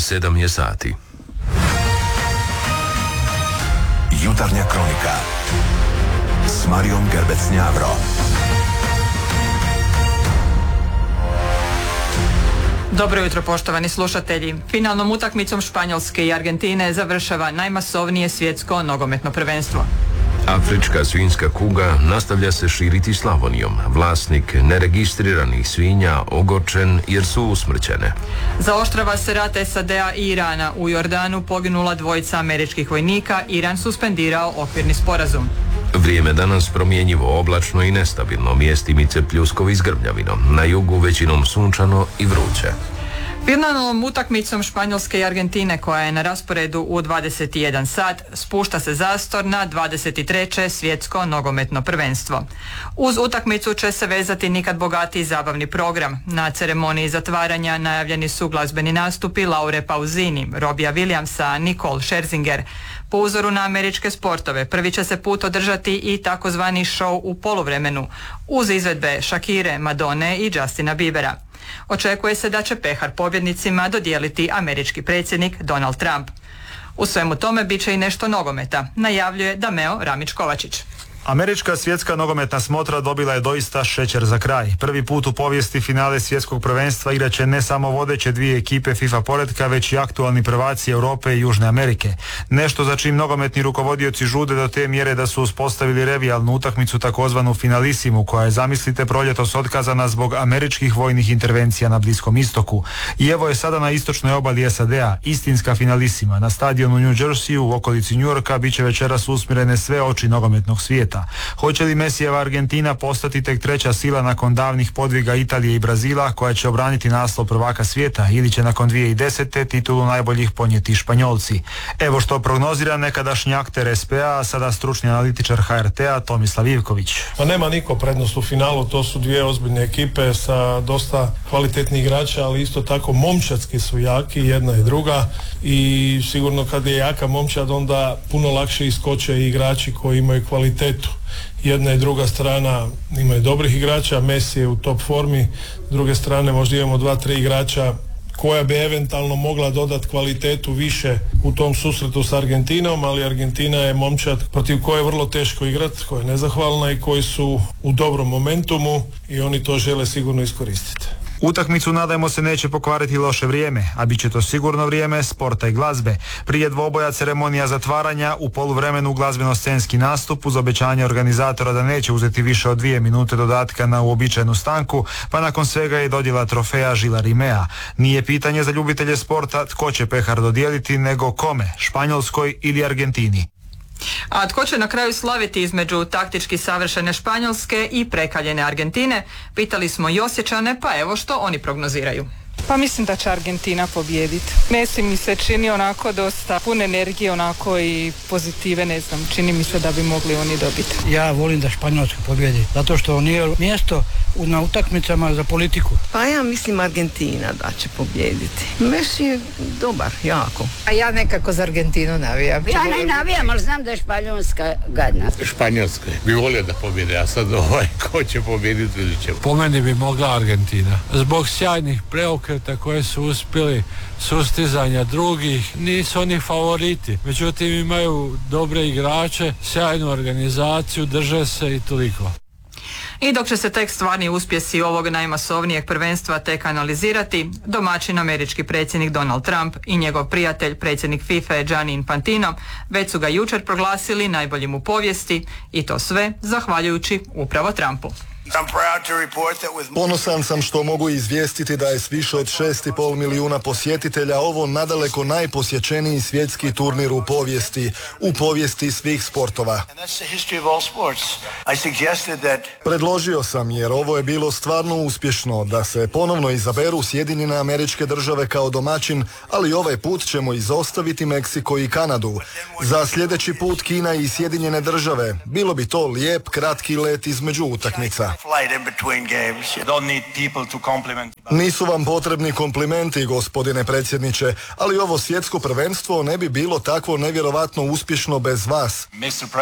7 je sati. Jutarnja kronika s Marijom Gerbec-Njavro. Dobro jutro, poštovani slušatelji. Finalnom utakmicom Španjolske i Argentine završava najmasovnije svjetsko nogometno prvenstvo. Afrička svinjska kuga nastavlja se širiti Slavonijom. Vlasnik neregistriranih svinja ogorčen jer su usmrćene. Zaoštrava se rat SAD-a i Irana. U Jordanu poginula dvojica američkih vojnika, Iran suspendirao okvirni sporazum. Vrijeme danas promjenjivo, oblačno i nestabilno, mjestimice pljuskovi s grmljavinom. Na jugu većinom sunčano i vruće. Finalnom utakmicom Španjolske i Argentine, koja je na rasporedu u 21 sat, spušta se zastor na 23. svjetsko nogometno prvenstvo. Uz utakmicu će se vezati nikad bogatiji zabavni program. Na ceremoniji zatvaranja najavljeni su glazbeni nastupi Laure Pausini, Robija Williamsa, Nicole Scherzinger. Po uzoru na američke sportove, prvi će se put održati i takozvani show u poluvremenu, uz izvedbe Shakire, Madone i Justina Biebera. Očekuje se da će pehar pobjednicima dodijeliti američki predsjednik Donald Trump. U svemu tome bit će i nešto nogometa, najavljuje Dameo Ramić-Kovačić. Američka svjetska nogometna smotra dobila je doista šećer za kraj. Prvi put u povijesti finale svjetskog prvenstva igraće ne samo vodeće dvije ekipe FIFA poretka, već i aktualni prvaci Europe i Južne Amerike. Nešto za čim nogometni rukovodioci žude do te mjere da su uspostavili revijalnu utakmicu, takozvanu finalisimu, koja je, zamislite, proljetos otkazana zbog američkih vojnih intervencija na Bliskom istoku. I evo je sada na istočnoj obali SAD-a, istinska finalisima. Na stadionu New Jerseyu u okolici New Yorka bit će večeras usmjerene sve oči nogometnog svijeta. Hoće li Mesijeva Argentina postati tek treća sila nakon davnih podviga Italije i Brazila, koja će obraniti naslov prvaka svijeta, ili će nakon 2010. titulu najboljih ponijeti Španjolci? Evo što prognozira nekadašnji akter SPA, a sada stručni analitičar HRT-a Tomislav Ivković. Pa nema niko prednost u finalu, to su dvije ozbiljne ekipe sa dosta kvalitetnih igrača, ali isto tako momčadski su jaki, jedna i druga, i sigurno kad je jaka momčad, onda puno lakše iskoče i igrači koji imaju kvalitetu. Jedna i druga strana imaju dobrih igrača, Messi je u top formi, s druge strane možda imamo 2-3 igrača koja bi eventualno mogla dodati kvalitetu više u tom susretu s Argentinom, ali Argentina je momčad protiv koje je vrlo teško igrati, koja je nezahvalna i koji su u dobrom momentumu i oni to žele sigurno iskoristiti. Utakmicu, nadajmo se, neće pokvariti loše vrijeme, a bit će to sigurno vrijeme sporta i glazbe. Prije dvoboja ceremonija zatvaranja, u poluvremenu glazbeno-scenski nastup uz obećanje organizatora da neće uzeti više od 2 minute dodatka na uobičajenu stanku, pa nakon svega je dodjela trofeja Žila Rimea. Nije pitanje za ljubitelje sporta tko će pehar dodijeliti, nego kome, Španjolskoj ili Argentini. A tko će na kraju slaviti između taktički savršene Španjolske i prekaljene Argentine? Pitali smo i Osječane, pa evo što oni prognoziraju. Pa mislim da će Argentina pobijediti. Messi mi se čini onako dosta pun energije, onako i pozitive, ne znam, čini mi se da bi mogli oni dobiti. Ja volim da Španjolska pobjedi, zato što nije mjesto na utakmicama za politiku. Pa ja mislim Argentina da će pobijediti. Messi je dobar, jako. A ja nekako za Argentinu navijam. Ja ne navijam, ali znam da je Španjolska gadna. Španjolska bi volio da pobjede, a sad ko će pobjediti, vidjet ćemo. Po meni bi mogla Argentina. Zbog sjajnih preokreta koje su uspjeli, sustizanja drugih, nisu oni favoriti. Međutim, imaju dobre igrače, sjajnu organizaciju, drže se i toliko. I dok će se tek stvarni uspjesi ovog najmasovnijeg prvenstva tek analizirati, domaćin američki predsjednik Donald Trump i njegov prijatelj, predsjednik FIFA Gianni Infantino, već su ga jučer proglasili najboljim u povijesti, i to sve zahvaljujući upravo Trumpu. Ponosan sam što mogu izvijestiti da je s više od 6,5 milijuna posjetitelja ovo nadaleko najposjećeniji svjetski turnir u povijesti svih sportova. Predložio sam, jer ovo je bilo stvarno uspješno, da se ponovno izaberu Sjedinjene Američke Države kao domaćin, ali ovaj put ćemo izostaviti Meksiko i Kanadu. Za sljedeći put Kina i Sjedinjene Države. Bilo bi to lijep, kratki let između utakmica. Nisu vam potrebni komplimenti, gospodine predsjedniče, ali ovo svjetsko prvenstvo ne bi bilo takvo nevjerovatno uspješno bez vas.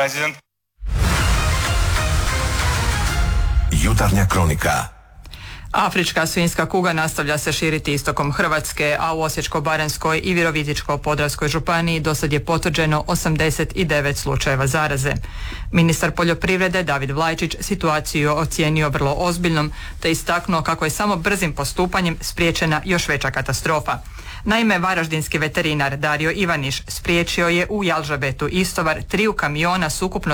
Jutarnja kronika. Afrička svinjska kuga nastavlja se širiti istokom Hrvatske, a u Osječko-baranjskoj i Virovitičko-podravskoj županiji dosad je potvrđeno 89 slučajeva zaraze. Ministar poljoprivrede David Vlajčić situaciju ocijenio vrlo ozbiljnom, te istaknuo kako je samo brzim postupanjem spriječena još veća katastrofa. Naime, varaždinski veterinar Dario Ivaniš spriječio je u Jalžabetu istovar 3 kamiona s ukupno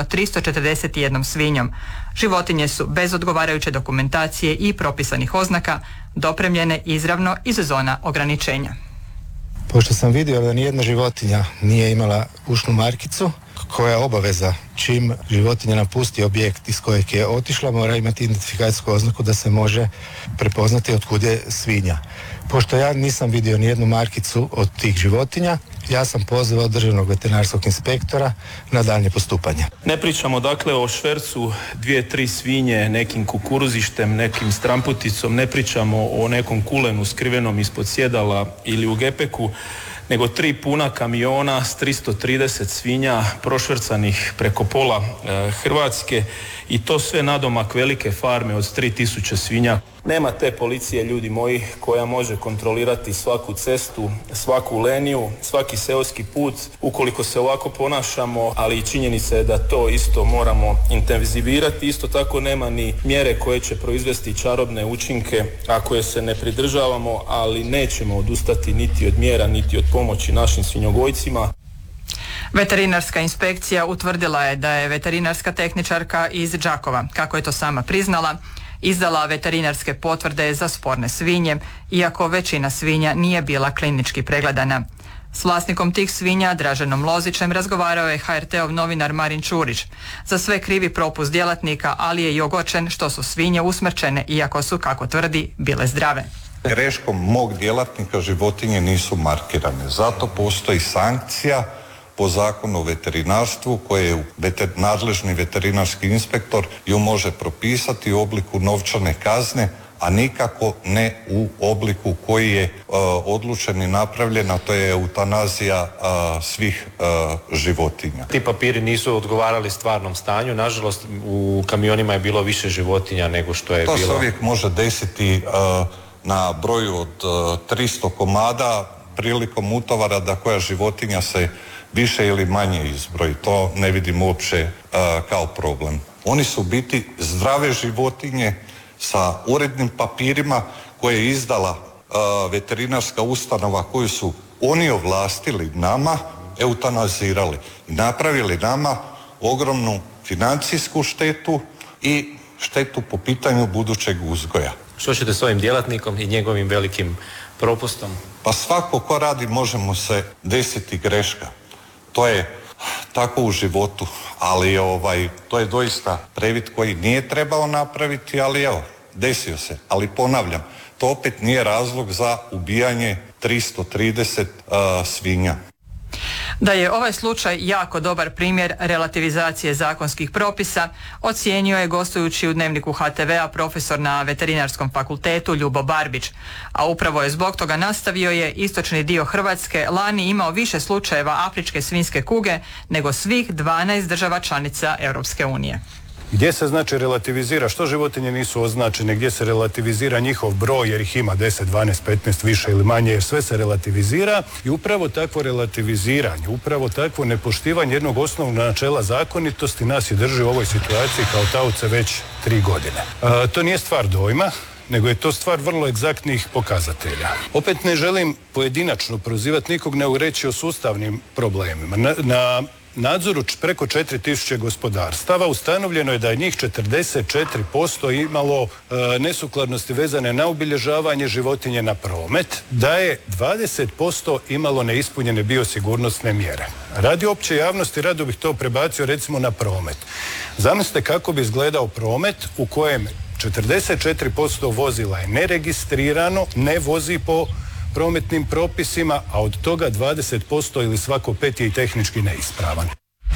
341 svinjom. Životinje su bez odgovarajuće dokumentacije i propisanih oznaka dopremljene izravno iz zona ograničenja. Pošto sam vidio da nijedna životinja nije imala ušnu markicu, koja je obaveza čim životinja napusti objekt iz kojeg je otišla, mora imati identifikacijsku oznaku da se može prepoznati otkud je svinja. Pošto ja nisam vidio nijednu markicu od tih životinja, ja sam pozvao državnog veterinarskog inspektora na daljnje postupanje. Ne pričamo dakle o švercu 2-3 svinje, nekim kukuruzištem, nekim stramputicom, ne pričamo o nekom kulenu skrivenom ispod sjedala ili u gepeku, nego 3 puna kamiona s 330 svinja prošvercanih preko pola Hrvatske i to sve nadomak velike farme od 3000 svinja. Nema te policije, ljudi moji, koja može kontrolirati svaku cestu, svaku leniju, svaki seoski put ukoliko se ovako ponašamo, ali i činjenica je da to isto moramo intenzivirati. Isto tako nema ni mjere koje će proizvesti čarobne učinke ako je se ne pridržavamo, ali nećemo odustati niti od mjera, niti od pomoći našim svinjogojcima. Veterinarska inspekcija utvrdila je da je veterinarska tehničarka iz Đakova, kako je to sama priznala, izdala veterinarske potvrde za sporne svinje, iako većina svinja nije bila klinički pregledana. S vlasnikom tih svinja, Draženom Lozićem, razgovarao je HRT-ov novinar Marin Čurić. Za sve krivi propust djelatnika, ali je i ogorčen što su svinje usmrćene, iako su, kako tvrdi, bile zdrave. Greškom mog djelatnika životinje nisu markirane. Zato postoji sankcija po zakonu o veterinarstvu koje nadležni veterinarski inspektor ju može propisati u obliku novčane kazne, a nikako ne u obliku koji je odlučen i napravljen, a to je eutanazija svih životinja. Ti papiri nisu odgovarali stvarnom stanju, nažalost u kamionima je bilo više životinja nego što je bilo. To se uvijek može desiti na broju od 300 komada prilikom utovara da koja životinja se više ili manje izbroji. To ne vidim uopće kao problem. Oni su biti zdrave životinje sa urednim papirima koje je izdala veterinarska ustanova koju su oni ovlastili nama, eutanazirali i napravili nama ogromnu financijsku štetu i štetu po pitanju budućeg uzgoja. Što ćete s ovim djelatnikom i njegovim velikim propustom? Pa svako ko radi može mu se desiti greška. To je tako u životu, ali to je doista previd koji nije trebao napraviti, ali evo, desio se. Ali ponavljam, to opet nije razlog za ubijanje 330 svinja. Da je ovaj slučaj jako dobar primjer relativizacije zakonskih propisa, ocijenio je gostujući u Dnevniku HTV-a profesor na Veterinarskom fakultetu Ljubo Barbić. A upravo je zbog toga nastavio je istočni dio Hrvatske lani imao više slučajeva afričke svinjske kuge nego svih 12 država članica Europske unije. Gdje se znači relativizira što životinje nisu označene, gdje se relativizira njihov broj jer ih ima 10, 12, 15 više ili manje, jer sve se relativizira i upravo takvo relativiziranje, upravo takvo nepoštivanje jednog osnovnog načela zakonitosti nas i drži u ovoj situaciji kao taoce već 3 godine. To nije stvar dojma, nego je to stvar vrlo egzaktnih pokazatelja. Opet ne želim pojedinačno prozivati nikog, nego reći o sustavnim problemima. Na nadzoru preko 4000 gospodarstava ustanovljeno je da je njih 44% imalo nesukladnosti vezane na obilježavanje životinje na promet, da je 20% imalo neispunjene biosigurnosne mjere. Radi opće javnosti rado bih to prebacio recimo na promet. Zamislite kako bi izgledao promet u kojem 44% vozila je neregistrirano, ne vozi po prometnim propisima, a od toga 20% ili svako 5 je i tehnički neispravan.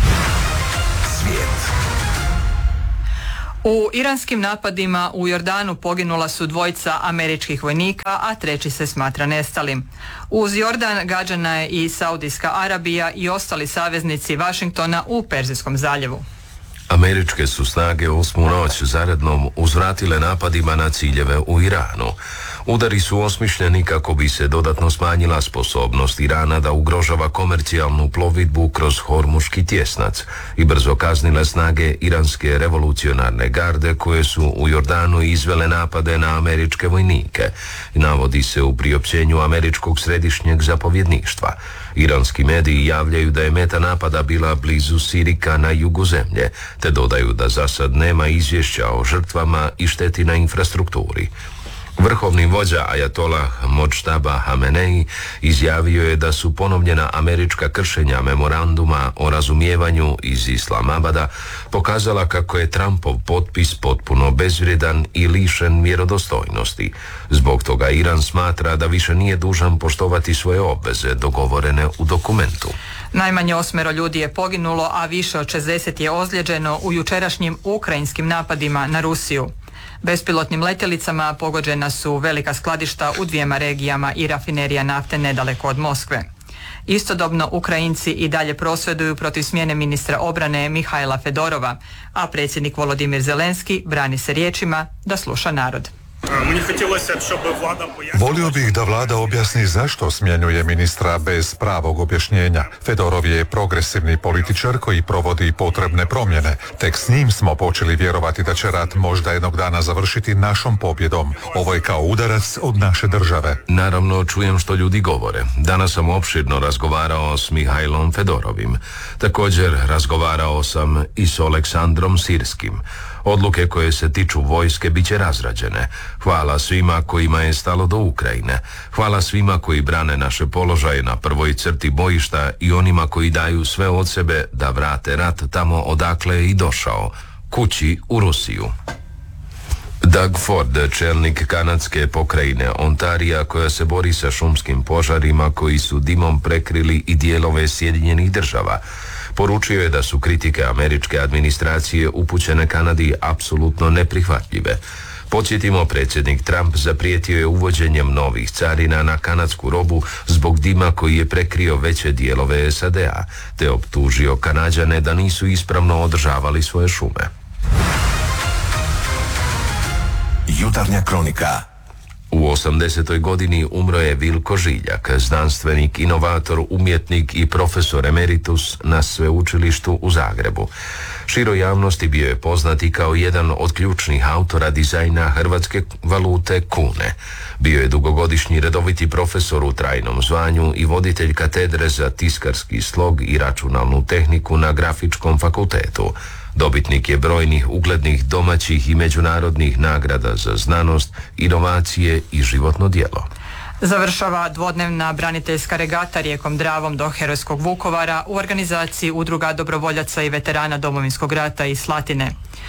U iranskim napadima u Jordanu poginula su 2 američkih vojnika, a 3 se smatra nestalim. Uz Jordan gađana je i Saudijska Arabija i ostali saveznici Vašingtona u Perzijskom zaljevu. Američke su snage 8. noć zarednom uzvratile napadima na ciljeve u Iranu. Udari su osmišljeni kako bi se dodatno smanjila sposobnost Irana da ugrožava komercijalnu plovidbu kroz Hormuški tjesnac i brzo kaznile snage iranske revolucionarne garde koje su u Jordanu izvele napade na američke vojnike. Navodi se u priopćenju američkog središnjeg zapovjedništva. Iranski mediji javljaju da je meta napada bila blizu Sirika na jugu zemlje, te dodaju da za sad nema izvješća o žrtvama i šteti na infrastrukturi. Vrhovni vođa Ajatolah Modžtaba Hamenei izjavio je da su ponovljena američka kršenja memoranduma o razumijevanju iz Islamabada pokazala kako je Trumpov potpis potpuno bezvrijedan i lišen vjerodostojnosti. Zbog toga Iran smatra da više nije dužan poštovati svoje obveze dogovorene u dokumentu. Najmanje 8 ljudi je poginulo, a više od 60 je ozlijeđeno u jučerašnjim ukrajinskim napadima na Rusiju. Bespilotnim letjelicama pogođena su velika skladišta u 2 regijama i rafinerija nafte nedaleko od Moskve. Istodobno Ukrajinci i dalje prosvjeduju protiv smjene ministra obrane Mihajla Fedorova, a predsjednik Volodimir Zelenski brani se riječima da sluša narod. Volio bih da vlada objasni zašto smjenjuje ministra bez pravog objašnjenja. Fedorov je progresivni političar koji provodi potrebne promjene. Tek s njim smo počeli vjerovati da će rat možda jednog dana završiti našom pobjedom. Ovo je kao udarac od naše države. Naravno, čujem što ljudi govore. Danas sam opširno razgovarao s Mihajlom Fedorovim. Također razgovarao sam i s Oleksandrom Sirskim. Odluke koje se tiču vojske bit će razrađene. Hvala svima kojima je stalo do Ukrajine. Hvala svima koji brane naše položaje na prvoj crti bojišta i onima koji daju sve od sebe da vrate rat tamo odakle je i došao, kući u Rusiju. Doug Ford, čelnik kanadske pokrajine Ontarija koja se bori sa šumskim požarima koji su dimom prekrili i dijelove Sjedinjenih država, poručio je da su kritike američke administracije upućene Kanadi apsolutno neprihvatljive. Podsjetimo, predsjednik Trump zaprijetio je uvođenjem novih carina na kanadsku robu zbog dima koji je prekrio veće dijelove SAD-a, te optužio Kanađane da nisu ispravno održavali svoje šume. Jutarnja kronika. U 80. godini umro je Vilko Žiljak, znanstvenik, inovator, umjetnik i profesor emeritus na sveučilištu u Zagrebu. Široj javnosti bio je poznat i kao jedan od ključnih autora dizajna hrvatske valute kune. Bio je dugogodišnji redoviti profesor u trajnom zvanju i voditelj katedre za tiskarski slog i računalnu tehniku na Grafičkom fakultetu. Dobitnik je brojnih uglednih domaćih i međunarodnih nagrada za znanost, inovacije i životno djelo. Završava dvodnevna braniteljska regata rijekom Dravom do herojskog Vukovara u organizaciji Udruga dobrovoljaca i veterana Domovinskog rata iz Slatine.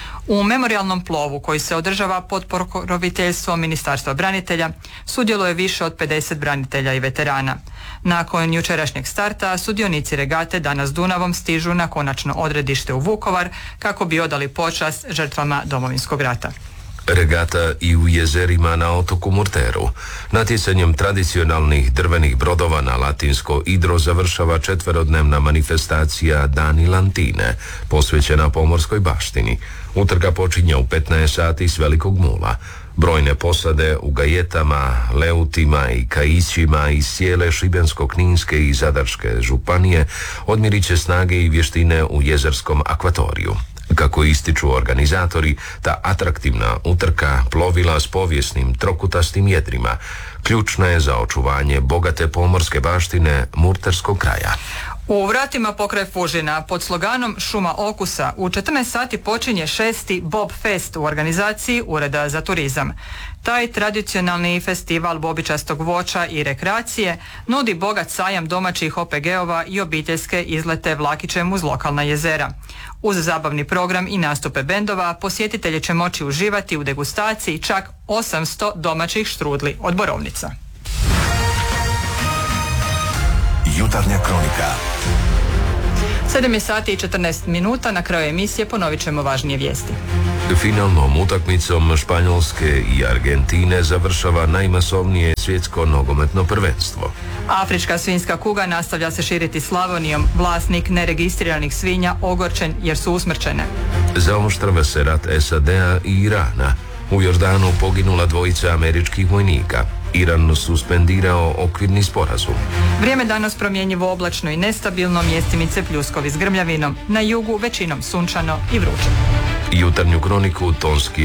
U memorijalnom plovu koji se održava pod pokroviteljstvom Ministarstva branitelja sudjeluje više od 50 branitelja i veterana. Nakon jučerašnjeg starta sudionici regate danas Dunavom stižu na konačno odredište u Vukovar kako bi odali počast žrtvama Domovinskog rata. Regata i u jezerima na otoku Murteru. Natjecanjem tradicionalnih drvenih brodova na latinsko Idro završava 4-dnevna manifestacija Dani Lantine, posvećena pomorskoj baštini. Utrka počinje u 15 sati s Velikog Mula. Brojne posade u gajetama, leutima i kaićima iz cijele Šibensko-kninske i Zadarske županije odmirit će snage i vještine u jezerskom akvatoriju. Kako ističu organizatori, ta atraktivna utrka plovila s povijesnim trokutastim jedrima ključna je za očuvanje bogate pomorske baštine Murterskog kraja. U vratima pokraj Fužina pod sloganom Šuma okusa u 14 sati počinje 6. Bob Fest u organizaciji Ureda za turizam. Taj tradicionalni festival bobičastog voća i rekreacije nudi bogat sajam domaćih OPG-ova i obiteljske izlete vlakićem uz lokalna jezera. Uz zabavni program i nastupe bendova posjetitelji će moći uživati u degustaciji čak 800 domaćih štrudli od borovnica. Jutarnja kronika. 7 je sati i 14 minuta, na kraju emisije ponovit ćemo važnije vijesti. Finalnom utakmicom Španjolske i Argentine završava najmasovnije svjetsko nogometno prvenstvo. Afrička svinjska kuga nastavlja se širiti Slavonijom, vlasnik neregistriranih svinja ogorčen jer su usmrćene. Zaoštrava se rat SAD-a i Irana. U Jordanu poginula dvojica američkih vojnika. Iran suspendirao okvirni sporazum. Vrijeme danas promjenjivo, oblačno i nestabilno, mjestimice pljuskovi s grmljavinom. Na jugu većinom sunčano i vruće. Jutarnju kroniku tonski